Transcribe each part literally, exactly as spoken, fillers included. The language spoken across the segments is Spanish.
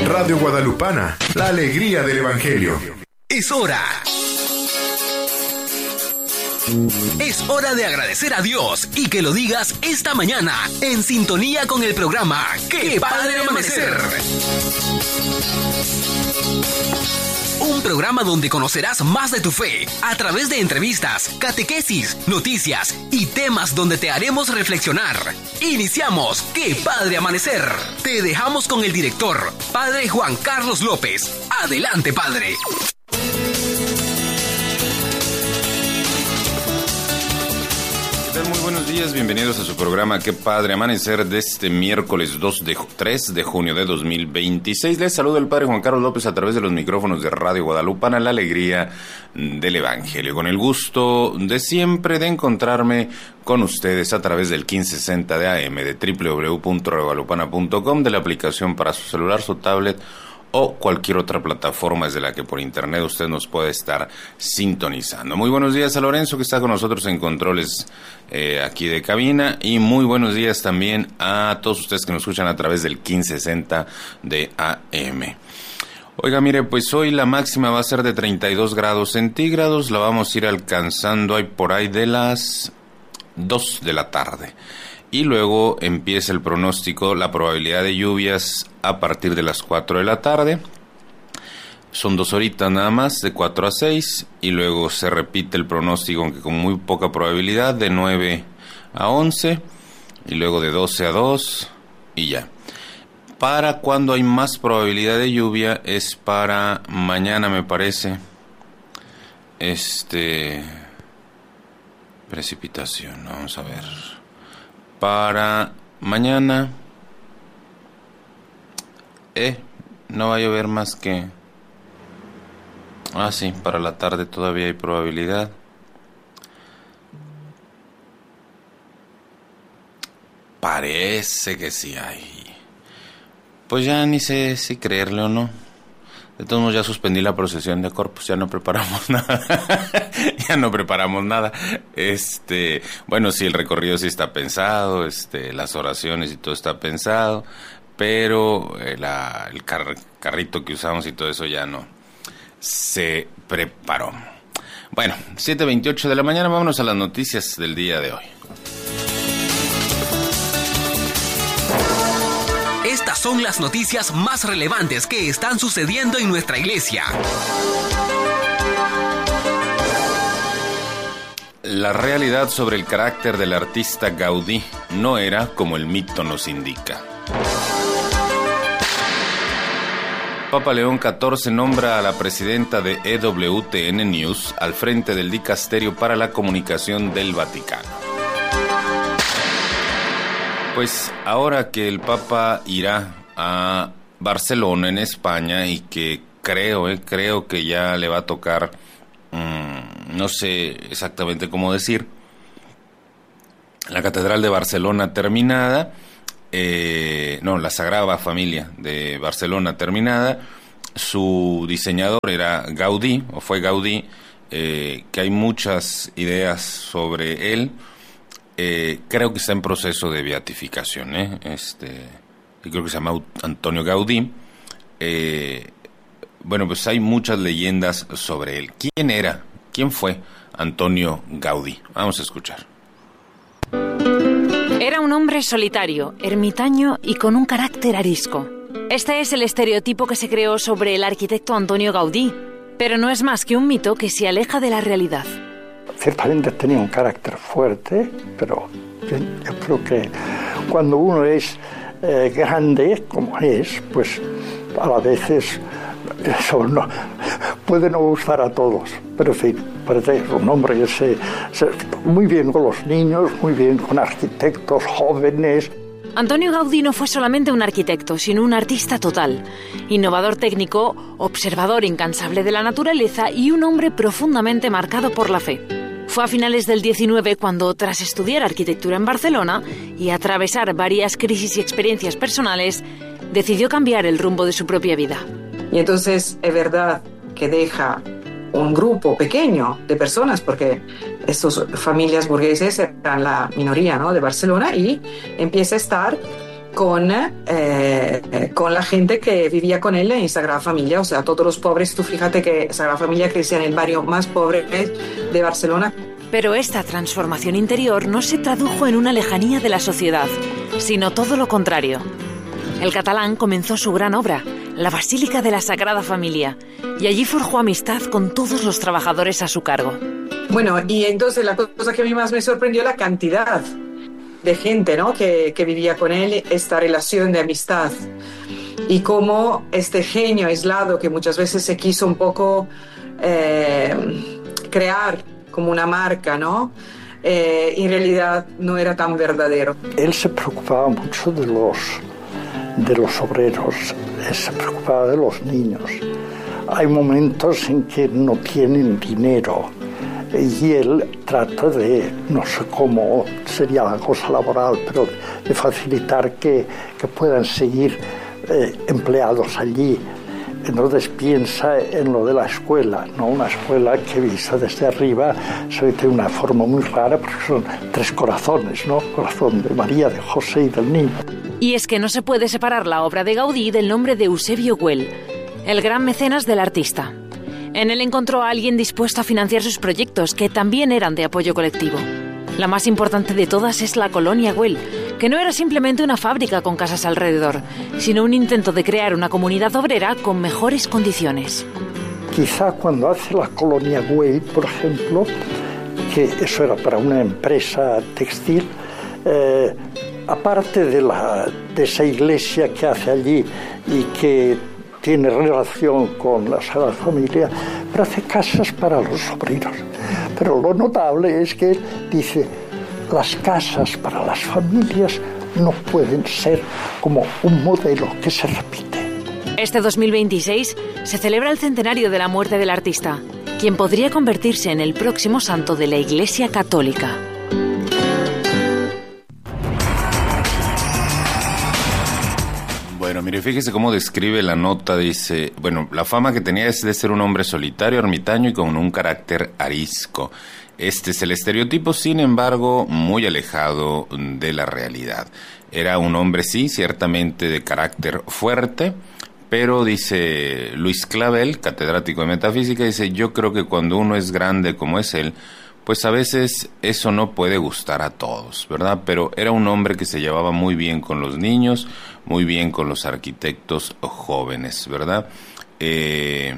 Radio Guadalupana, la alegría del Evangelio. Es hora. Es hora de agradecer a Dios y que lo digas esta mañana en sintonía con el programa ¡Qué Padre Amanecer! Un programa donde conocerás más de tu fe a través de entrevistas, catequesis, noticias y temas donde te haremos reflexionar. Iniciamos ¡Qué Padre Amanecer! Te dejamos con el director, Padre Juan Carlos López. Adelante, Padre. Muy buenos días, bienvenidos a su programa Qué Padre Amanecer de este miércoles dos de, tres de junio de dos mil veintiséis. Les saluda el Padre Juan Carlos López a través de los micrófonos de Radio Guadalupana, la alegría del Evangelio. Con el gusto de siempre de encontrarme con ustedes a través del quince sesenta de A M, de doble u doble u doble u punto radio guadalupana punto com, de la aplicación para su celular, su tablet o cualquier otra plataforma desde la que por internet usted nos puede estar sintonizando. Muy buenos días a Lorenzo, que está con nosotros en controles eh, aquí de cabina, y muy buenos días también a todos ustedes que nos escuchan a través del quince sesenta de A M. Oiga, mire, pues hoy la máxima va a ser de treinta y dos grados centígrados, la vamos a ir alcanzando ahí por ahí de las dos de la tarde. Y luego empieza el pronóstico, la probabilidad de lluvias a partir de las cuatro de la tarde. Son dos horitas nada más, de cuatro a seis, y luego se repite el pronóstico, aunque con muy poca probabilidad, de nueve a once, y luego de doce a dos, y ya. Para cuando hay más probabilidad de lluvia es para mañana, me parece. Este... Precipitación, vamos a ver... Para mañana, eh, no va a llover más que... Ah, sí, para la tarde todavía hay probabilidad. Parece que sí hay. Pues ya ni sé si creerle o no. De todos modos ya suspendí la procesión de Corpus, ya no preparamos nada, ya no preparamos nada, este, bueno, sí, el recorrido sí está pensado, este, las oraciones y todo está pensado, pero eh, la, el car- carrito que usamos y todo eso ya no se preparó. Bueno, siete veintiocho de la mañana, vámonos a las noticias del día de hoy. Estas son las noticias más relevantes que están sucediendo en nuestra iglesia. La realidad sobre el carácter del artista Gaudí no era como el mito nos indica. Papa León catorce nombra a la presidenta de E W T N News al frente del Dicasterio para la Comunicación del Vaticano. Pues ahora que el Papa irá a Barcelona, en España, y que creo, eh, creo que ya le va a tocar, mmm, no sé exactamente cómo decir, la Catedral de Barcelona terminada, eh, no, la Sagrada Familia de Barcelona terminada, su diseñador era Gaudí, o fue Gaudí, eh, que hay muchas ideas sobre él. Eh, creo que está en proceso de beatificación, ¿eh? Este, yo creo que se llama Antonio Gaudí. Eh, bueno, pues hay muchas leyendas sobre él. ¿Quién era? ¿Quién fue Antonio Gaudí? Vamos a escuchar. Era un hombre solitario, ermitaño y con un carácter arisco. Este es el estereotipo que se creó sobre el arquitecto Antonio Gaudí, pero no es más que un mito que se aleja de la realidad. Ciertamente tenía un carácter fuerte, pero yo creo que cuando uno es eh, grande, como es, pues a la veces eso no, puede no gustar a todos. Pero en fin, parece un hombre que se, se muy bien con los niños, muy bien con arquitectos jóvenes. Antonio Gaudí no fue solamente un arquitecto, sino un artista total, innovador técnico, observador incansable de la naturaleza y un hombre profundamente marcado por la fe. Fue a finales del diecinueve cuando, tras estudiar arquitectura en Barcelona y atravesar varias crisis y experiencias personales, decidió cambiar el rumbo de su propia vida. Y entonces es verdad que deja un grupo pequeño de personas, porque estas familias burgueses eran la minoría, ¿no?, de Barcelona, y empieza a estar con, eh, con con la gente que vivía con él en Sagrada Familia, o sea, todos los pobres. Tú fíjate que Sagrada Familia crecía en el barrio más pobre de Barcelona. Pero esta transformación interior no se tradujo en una lejanía de la sociedad, sino todo lo contrario. El catalán comenzó su gran obra, la Basílica de la Sagrada Familia, y allí forjó amistad con todos los trabajadores a su cargo. Bueno, y entonces la cosa que a mí más me sorprendió, la cantidad de gente, ¿no?, que, que vivía con él, esta relación de amistad, y cómo este genio aislado que muchas veces se quiso un poco eh, crear como una marca, ¿no?, eh, en realidad no era tan verdadero. Él se preocupaba mucho de los, de los obreros, se preocupaba de los niños. Hay momentos en que no tienen dinero y él trata de, no sé cómo sería la cosa laboral, pero de facilitar que, que puedan seguir eh, empleados allí. Entonces piensa en lo de la escuela, ¿no? Una escuela que vista desde arriba se ve de una forma muy rara porque son tres corazones, ¿no? Corazón de María, de José y del niño. Y es que no se puede separar la obra de Gaudí del nombre de Eusebio Güell, el gran mecenas del artista. En él encontró a alguien dispuesto a financiar sus proyectos, que también eran de apoyo colectivo. La más importante de todas es la Colonia Güell, que no era simplemente una fábrica con casas alrededor, sino un intento de crear una comunidad obrera con mejores condiciones. Quizá cuando hace la Colonia Güell, por ejemplo, que eso era para una empresa textil, eh, aparte de, la, de esa iglesia que hace allí y que tiene relación con la Sagrada Familia, pero hace casas para los obreros. Pero lo notable es que él dice, las casas para las familias no pueden ser como un modelo que se repite. Este dos mil veintiséis se celebra el centenario de la muerte del artista, quien podría convertirse en el próximo santo de la Iglesia Católica. Bueno, mire, fíjese cómo describe la nota. Dice, bueno, la fama que tenía es de ser un hombre solitario, ermitaño y con un carácter arisco. Este es el estereotipo, sin embargo, muy alejado de la realidad. Era un hombre, sí, ciertamente de carácter fuerte, pero dice Luis Clavel, catedrático de metafísica, dice, yo creo que cuando uno es grande como es él, pues a veces eso no puede gustar a todos, ¿verdad? Pero era un hombre que se llevaba muy bien con los niños, muy bien con los arquitectos jóvenes, ¿verdad? Eh,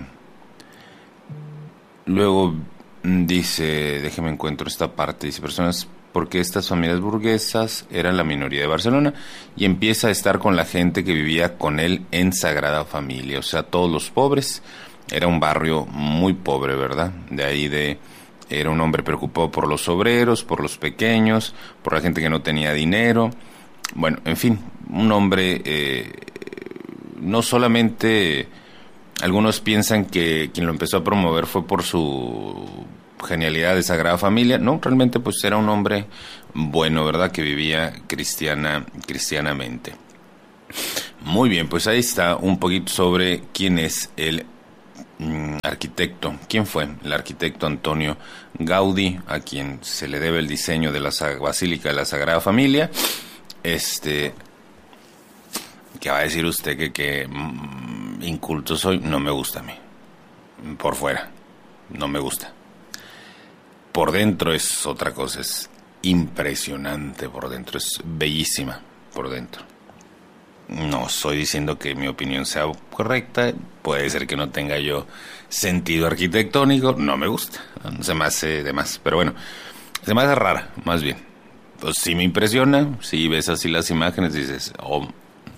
luego dice, déjeme encuentro esta parte, dice, personas, porque estas familias burguesas eran la minoría de Barcelona, y empieza a estar con la gente que vivía con él en Sagrada Familia, o sea, todos los pobres. Era un barrio muy pobre, ¿verdad? De ahí de... Era un hombre preocupado por los obreros, por los pequeños, por la gente que no tenía dinero. Bueno, en fin, un hombre eh, no solamente... Algunos piensan que quien lo empezó a promover fue por su genialidad de Sagrada Familia. No, realmente pues era un hombre bueno, ¿verdad? Que vivía cristiana, cristianamente. Muy bien, pues ahí está un poquito sobre quién es el mm, arquitecto. ¿Quién fue? El arquitecto Antonio Gaudí, a quien se le debe el diseño de la Basílica de la Sagrada Familia. Este... ¿Qué va a decir usted que, que mm, inculto soy? No me gusta a mí. Por fuera, no me gusta. Por dentro es otra cosa, es impresionante por dentro, es bellísima por dentro. No estoy diciendo que mi opinión sea correcta, puede ser que no tenga yo sentido arquitectónico, no me gusta, se me hace de más, pero bueno, se me hace rara, más bien. Pues sí me impresiona, si ves así las imágenes dices, oh,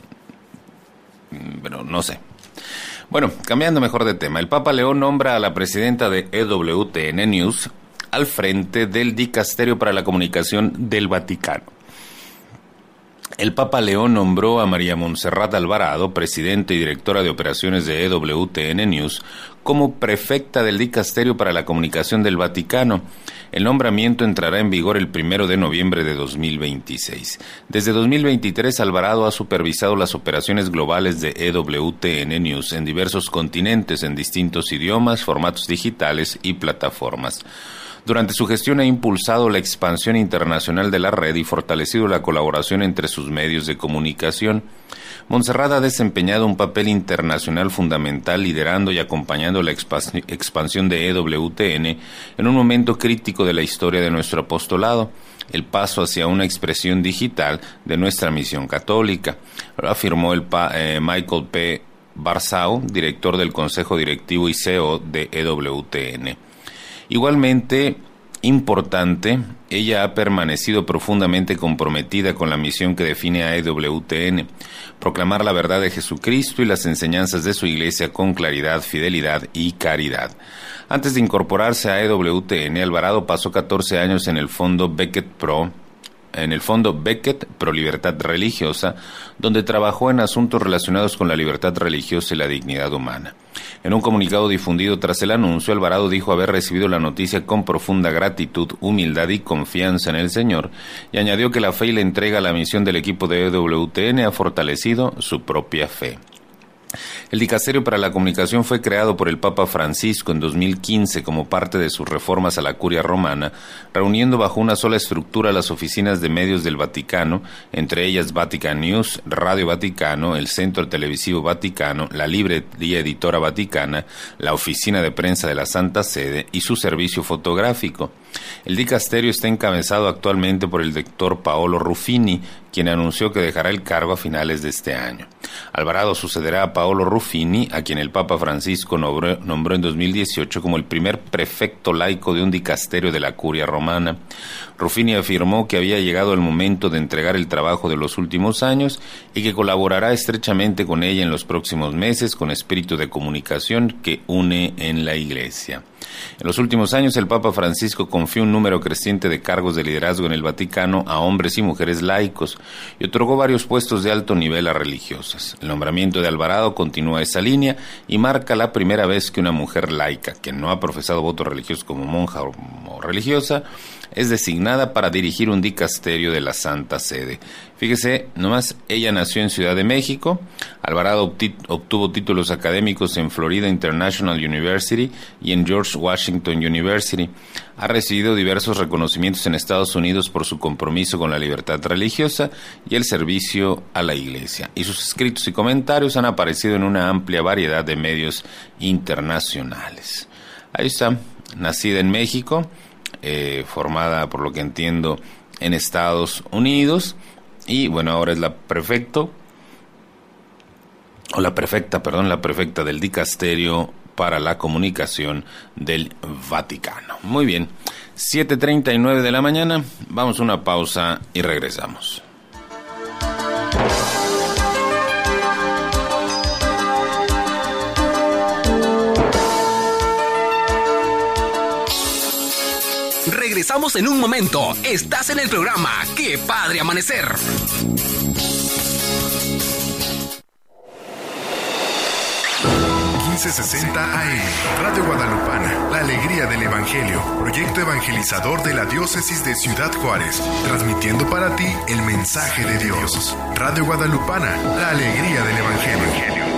pero no sé. Bueno, cambiando mejor de tema, el Papa León nombra a la presidenta de E W T N News al frente del Dicasterio para la Comunicación del Vaticano. El Papa León nombró a María Montserrat Alvarado, presidenta y directora de operaciones de E W T N News, como prefecta del Dicasterio para la Comunicación del Vaticano. El nombramiento entrará en vigor el primero de noviembre de dos mil veintiséis. Desde dos mil veintitrés, Alvarado ha supervisado las operaciones globales de E W T N News en diversos continentes, en distintos idiomas, formatos digitales y plataformas. Durante su gestión ha impulsado la expansión internacional de la red y fortalecido la colaboración entre sus medios de comunicación. Montserrat ha desempeñado un papel internacional fundamental liderando y acompañando la expansión de E W T N en un momento crítico de la historia de nuestro apostolado, el paso hacia una expresión digital de nuestra misión católica, lo afirmó el pa, eh, Michael P. Barzao, director del Consejo Directivo y C E O de E W T N. Igualmente importante, ella ha permanecido profundamente comprometida con la misión que define a E W T N, proclamar la verdad de Jesucristo y las enseñanzas de su iglesia con claridad, fidelidad y caridad. Antes de incorporarse a E W T N, Alvarado pasó catorce años en el Fondo Becket Pro, en el Fondo Becket Pro Libertad Religiosa, donde trabajó en asuntos relacionados con la libertad religiosa y la dignidad humana. En un comunicado difundido tras el anuncio, Alvarado dijo haber recibido la noticia con profunda gratitud, humildad y confianza en el Señor, y añadió que la fe y la entrega a la misión del equipo de E W T N ha fortalecido su propia fe. El Dicasterio para la Comunicación fue creado por el Papa Francisco en dos mil quince como parte de sus reformas a la Curia Romana, reuniendo bajo una sola estructura las oficinas de medios del Vaticano, entre ellas Vatican News, Radio Vaticano, el Centro Televisivo Vaticano, la Librería Editora Vaticana, la Oficina de Prensa de la Santa Sede y su servicio fotográfico. El dicasterio está encabezado actualmente por el doctor Paolo Ruffini, quien anunció que dejará el cargo a finales de este año. Alvarado sucederá a Paolo Ruffini, a quien el Papa Francisco nombró, nombró en dos mil dieciocho como el primer prefecto laico de un dicasterio de la Curia Romana. Ruffini afirmó que había llegado el momento de entregar el trabajo de los últimos años y que colaborará estrechamente con ella en los próximos meses con espíritu de comunicación que une en la Iglesia. En los últimos años, el Papa Francisco confió un número creciente de cargos de liderazgo en el Vaticano a hombres y mujeres laicos y otorgó varios puestos de alto nivel a religiosas. El nombramiento de Alvarado continúa esa línea y marca la primera vez que una mujer laica, que no ha profesado voto religioso como monja o religiosa, es designada para dirigir un dicasterio de la Santa Sede. Fíjese, nomás ella nació en Ciudad de México. Alvarado obtuvo títulos académicos en Florida International University y en George Washington University. Ha recibido diversos reconocimientos en Estados Unidos por su compromiso con la libertad religiosa y el servicio a la Iglesia. Y sus escritos y comentarios han aparecido en una amplia variedad de medios internacionales. Ahí está, nacida en México, eh, formada, por lo que entiendo, en Estados Unidos. Y bueno, ahora es la prefecto, o la prefecta, perdón, la prefecta del Dicasterio para la Comunicación del Vaticano. Muy bien, siete treinta y nueve de la mañana, vamos a una pausa y regresamos. Regresamos en un momento. Estás en el programa ¡Qué padre amanecer! quince sesenta A M, Radio Guadalupana, la alegría del Evangelio, proyecto evangelizador de la diócesis de Ciudad Juárez, transmitiendo para ti el mensaje de Dios. Radio Guadalupana, la alegría del Evangelio.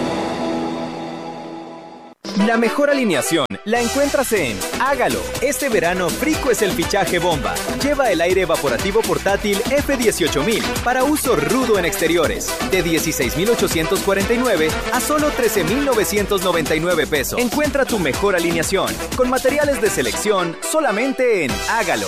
La mejor alineación la encuentras en Hágalo. Este verano Frico es el fichaje bomba. Lleva el aire evaporativo portátil F dieciocho mil para uso rudo en exteriores. De dieciséis mil ochocientos cuarenta y nueve a solo trece mil novecientos noventa y nueve pesos. Encuentra tu mejor alineación con materiales de selección solamente en Hágalo.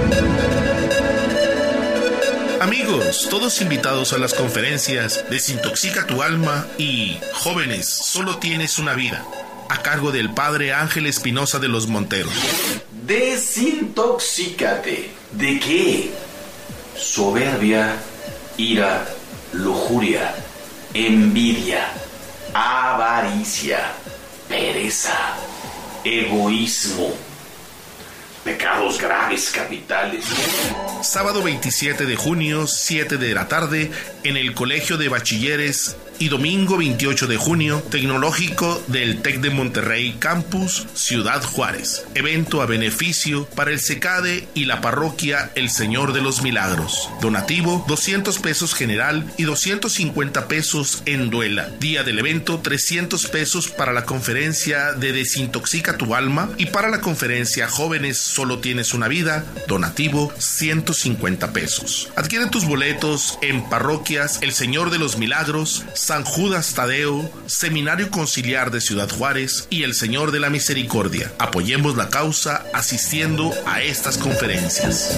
Amigos, todos invitados a las conferencias Desintoxica tu alma y Jóvenes, solo tienes una vida, a cargo del Padre Ángel Espinosa de los Monteros. Desintoxícate. ¿De qué? Soberbia, ira, lujuria, envidia, avaricia, pereza, egoísmo, pecados graves capitales. Sábado veintisiete de junio, siete de la tarde, en el Colegio de Bachilleres y domingo veintiocho de junio, Tecnológico del TEC de Monterrey Campus, Ciudad Juárez. Evento a beneficio para el SECADE y la parroquia El Señor de los Milagros. Donativo doscientos pesos general y doscientos cincuenta pesos en Duela. Día del evento trescientos pesos para la conferencia de Desintoxica tu alma y para la conferencia Jóvenes solo tienes una vida, donativo ciento cincuenta pesos. Adquiere tus boletos en parroquias El Señor de los Milagros, San Judas Tadeo, Seminario Conciliar de Ciudad Juárez y El Señor de la Misericordia. Apoyemos la causa asistiendo a estas conferencias.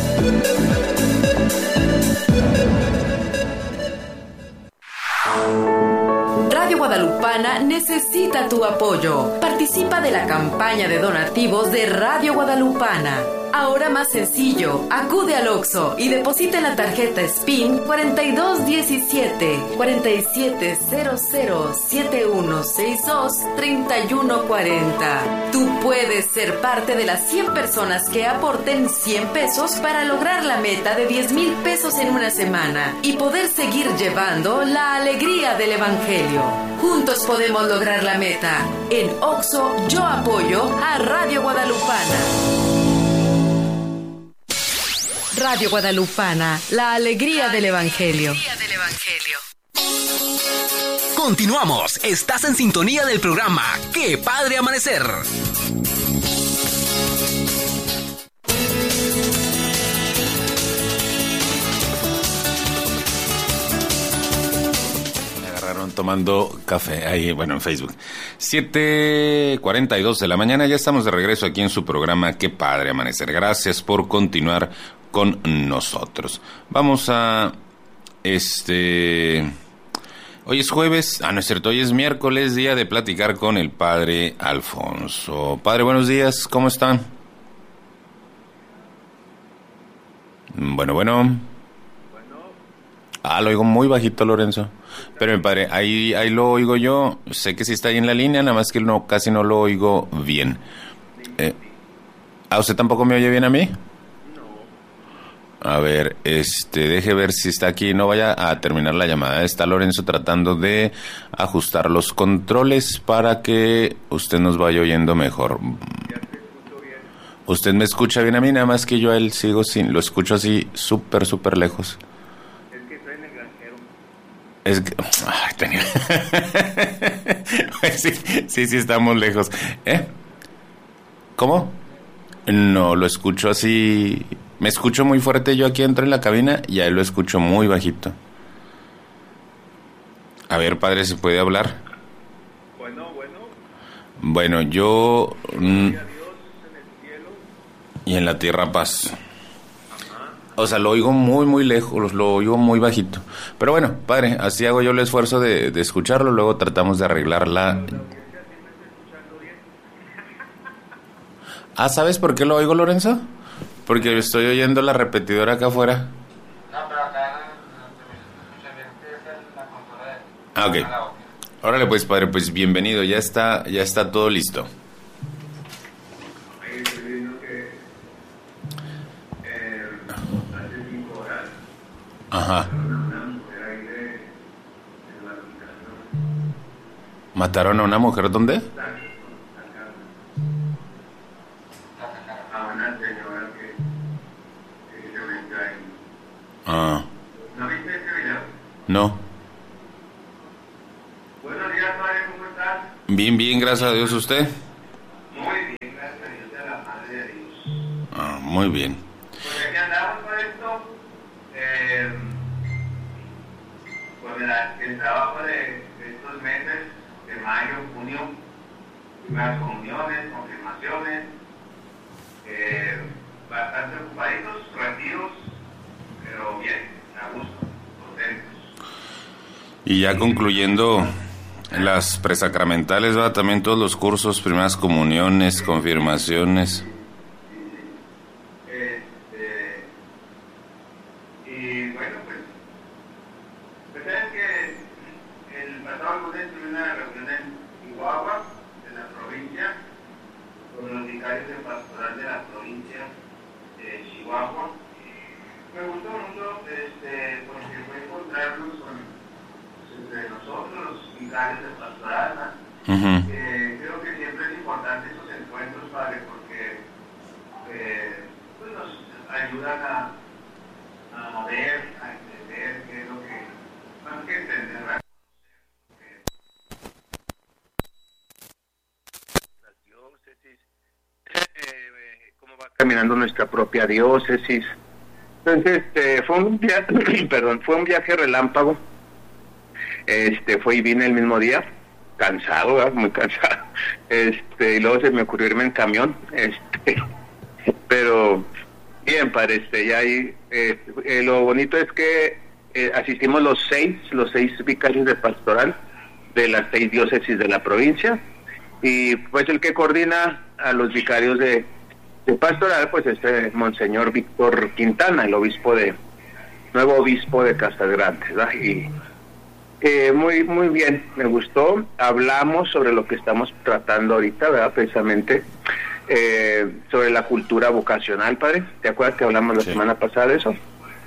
Radio Guadalupana necesita tu apoyo. Participa de la campaña de donativos de Radio Guadalupana. Ahora más sencillo, acude al Oxxo y deposita en la tarjeta S P I N cuarenta y dos diecisiete, cuarenta y siete cero cero, setenta y uno sesenta y dos, treinta y uno cuarenta. Tú puedes ser parte de las cien personas que aporten cien pesos para lograr la meta de diez mil pesos en una semana y poder seguir llevando la alegría del Evangelio. Juntos podemos lograr la meta. En Oxxo yo apoyo a Radio Guadalupana. Radio Guadalupana, la alegría del Evangelio. Continuamos, estás en sintonía del programa ¡Qué Padre Amanecer! Me agarraron tomando café ahí, bueno, en Facebook. siete cuarenta y dos de la mañana, ya estamos de regreso aquí en su programa ¡Qué Padre Amanecer! Gracias por continuar con nosotros. Vamos a este hoy es jueves, ah no es cierto, hoy es miércoles, día de platicar con el padre Alfonso. Padre, buenos días, ¿cómo están? Bueno, bueno. Ah, lo oigo muy bajito, Lorenzo. Pero mi padre, ahí, ahí lo oigo yo. Sé que sí está ahí en la línea, nada más que no, casi no lo oigo bien. Eh, ¿A usted tampoco me oye bien a mí? A ver, este, deje ver si está aquí, no vaya a terminar la llamada. Está Lorenzo tratando de ajustar los controles para que usted nos vaya oyendo mejor. Usted me escucha bien a mí, nada más que yo a él sigo sin, lo escucho así súper, súper lejos. Es que estoy en el granjero. Es que, ay, tenía... sí, sí, sí, estamos lejos. ¿Eh? ¿Cómo? No, lo escucho así... Me escucho muy fuerte, yo aquí entro en la cabina y ahí lo escucho muy bajito. A ver, padre, ¿se puede hablar? Bueno, bueno. Bueno, yo... Mm, a Dios en el cielo. Y en la tierra paz. Ajá. O sea, lo oigo muy, muy lejos, lo oigo muy bajito. Pero bueno, padre, así hago yo el esfuerzo de, de escucharlo, luego tratamos de arreglar la... Ah, ¿sabes por qué lo oigo, Lorenzo? Porque estoy oyendo la repetidora acá afuera. No, pero acá se escucha bien. Esta es la consola de... Ah, ok. Órale pues, padre, pues bienvenido, ya está, ya está todo listo. Ahí estoy viendo que eh, hace cinco horas Ajá. una mujer ahí de, de la habitación. ¿Mataron a una mujer dónde? Ah. ¿No viste ese video? No. Buenos días, padre, ¿cómo estás? Bien, bien, gracias a Dios, ¿usted? Muy bien, gracias a Dios y a la Madre de Dios. Ah, muy bien. Pues aquí andamos con esto. Eh, pues mira, el trabajo de, de estos meses, de mayo, junio, primeras comuniones, confirmaciones, eh, bastante ocupaditos, retiros, pero bien, a gusto, contentos. Y ya concluyendo las presacramentales, ¿va? También todos los cursos, primeras comuniones, confirmaciones. Este, y bueno, pues, pues saben que el pasado lunes tuve una reunión en Chihuahua, en la provincia, con los vicarios del pastoral de la provincia de Chihuahua. Me gustó mucho, este, porque fue encontrarnos con, entre nosotros, los clases de pastoral, ¿no? Uh-huh. eh, creo que siempre es importante esos encuentros, padre, porque eh, pues nos ayudan a, a ver, a entender qué es lo que, más que entender, ¿verdad? Las diócesis, eh, cómo va caminando nuestra propia diócesis. Entonces, este, fue un viaje, perdón, fue un viaje relámpago. Este, fue y vine el mismo día, cansado, ¿verdad? Muy cansado. Este, y luego se me ocurrió irme en camión, este, pero bien, parece, ya ahí, eh, eh, lo bonito es que eh, asistimos los seis, los seis vicarios de pastoral de las seis diócesis de la provincia, y pues el que coordina a los vicarios de de pastoral, pues este Monseñor Víctor Quintana, el obispo de, nuevo obispo de Casas Grandes, ¿verdad? Y eh, muy, muy bien, me gustó. Hablamos sobre lo que estamos tratando ahorita, ¿verdad? Precisamente eh, sobre la cultura vocacional, padre. ¿Te acuerdas que hablamos la sí. semana pasada de eso?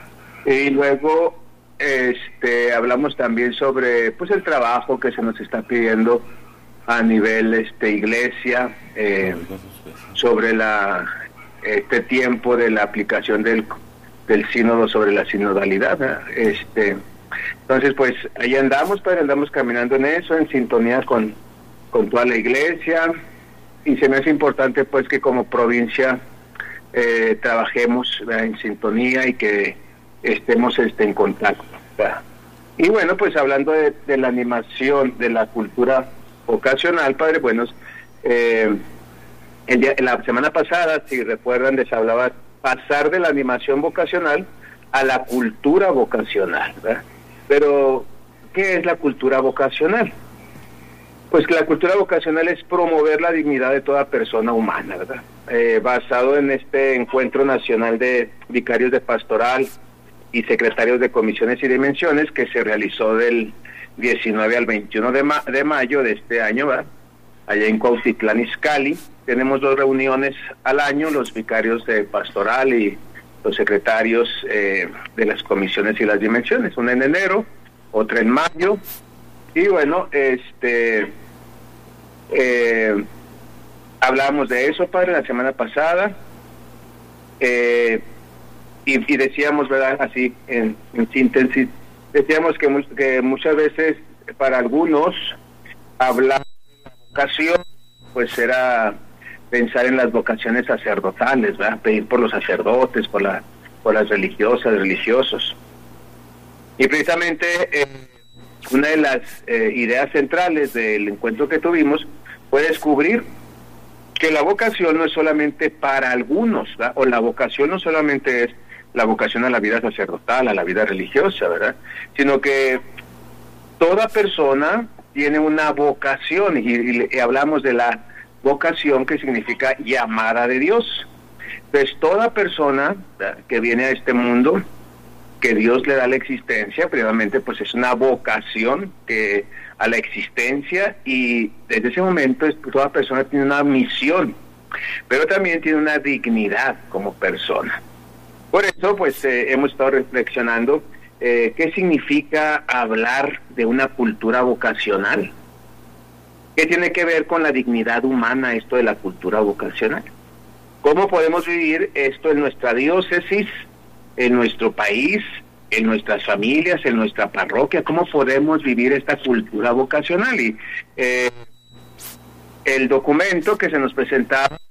Y luego este hablamos también sobre pues el trabajo que se nos está pidiendo a nivel este iglesia, eh, sobre la este tiempo de la aplicación del del sínodo sobre la sinodalidad, ¿verdad? este entonces pues ahí andamos, padre, andamos caminando en eso, en sintonía con con toda la iglesia, y se me hace importante pues que como provincia eh, trabajemos, ¿verdad?, en sintonía y que estemos este en contacto, ¿verdad? Y bueno, pues hablando de, de la animación de la cultura vocacional, padre, bueno, eh, el día, la semana pasada, si recuerdan, les hablaba pasar de la animación vocacional a la cultura vocacional, ¿verdad? Pero, ¿qué es la cultura vocacional? Pues que la cultura vocacional es promover la dignidad de toda persona humana, ¿verdad? Eh, basado en este encuentro nacional de vicarios de pastoral y secretarios de comisiones y dimensiones que se realizó del diecinueve al veintiuno de, ma- de mayo de este año, ¿verdad?, allá en Cuautitlán Izcalli. Tenemos dos reuniones al año, los vicarios de pastoral y los secretarios eh, de las comisiones y las dimensiones, una en enero, otra en mayo, y bueno, este eh, hablábamos de eso, padre, la semana pasada, eh, y, y decíamos, ¿verdad?, así en, en síntesis, decíamos que, mu- que muchas veces para algunos hablar de la vocación pues era pensar en las vocaciones sacerdotales, ¿verdad?, pedir por los sacerdotes, por la por las religiosas, religiosos. Y precisamente eh, una de las eh, ideas centrales del encuentro que tuvimos fue descubrir que la vocación no es solamente para algunos, ¿verdad?, o la vocación no solamente es la vocación a la vida sacerdotal, a la vida religiosa, ¿verdad?, sino que toda persona tiene una vocación, y, y, y hablamos de la vocación, que significa llamada de Dios. Entonces, toda persona, ¿verdad?, que viene a este mundo, que Dios le da la existencia, previamente pues es una vocación que a la existencia, y desde ese momento es, toda persona tiene una misión, pero también tiene una dignidad como persona. Por eso, pues, eh, hemos estado reflexionando eh, qué significa hablar de una cultura vocacional. ¿Qué tiene que ver con la dignidad humana esto de la cultura vocacional? ¿Cómo podemos vivir esto en nuestra diócesis, en nuestro país, en nuestras familias, en nuestra parroquia? ¿Cómo podemos vivir esta cultura vocacional? Y eh, el documento que se nos presentaba